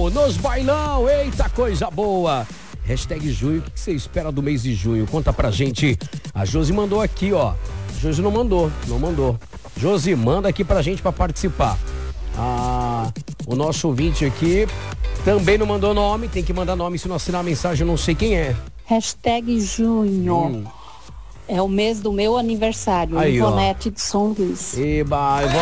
junho, nos bailão, eita coisa boa. Hashtag junho, o que você espera do mês de junho? Conta pra gente. A Josi mandou aqui, ó. A Josi não mandou. Josi, manda aqui pra gente pra participar. O nosso ouvinte aqui também não mandou nome, tem que mandar nome, se não assinar a mensagem eu não sei quem é. Hashtag junho. É o mês do meu aniversário, Aí, Ivonete de São Luís. Eba,